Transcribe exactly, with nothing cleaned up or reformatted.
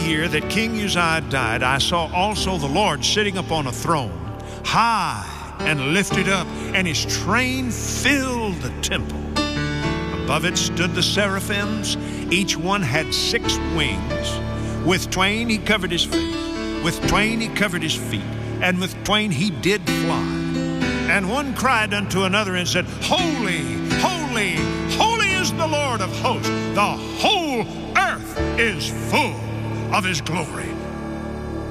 year that King Uzziah died, I saw also the Lord sitting upon a throne, high and lifted up, and his train filled the temple. Above it stood the seraphims. Each one had six wings. With twain he covered his face, with twain he covered his feet, and with twain he did fly. And one cried unto another and said, Holy, holy, holy is the Lord of hosts. The whole earth is full of his glory.